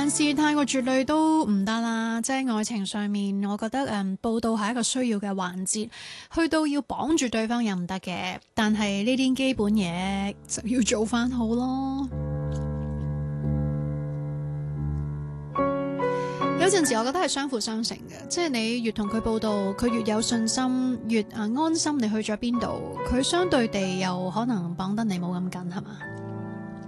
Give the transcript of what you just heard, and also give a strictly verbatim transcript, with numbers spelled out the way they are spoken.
凡事太過絕對都唔得啦，即係愛情上面，我覺得誒、嗯、報道係一個需要嘅環節，去到要綁住對方又唔得嘅，但係呢啲基本嘢就要做翻好咯。有陣時我覺得係相輔相成嘅，即係你越同佢報道，佢越有信心，越啊安心你去咗邊度，佢相對地又可能綁得你冇咁緊，係嘛？